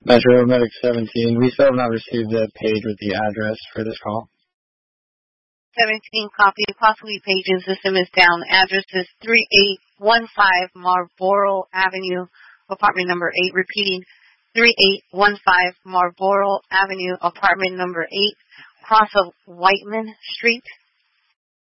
Metro Medic 17. We still have not received the page with the address for this call. 17 copy, possibly pages. System is down. Address is 3815 Marlboro Avenue, apartment number 8. Repeating, 3815 Marlboro Avenue, apartment number 8, cross of Whiteman Street.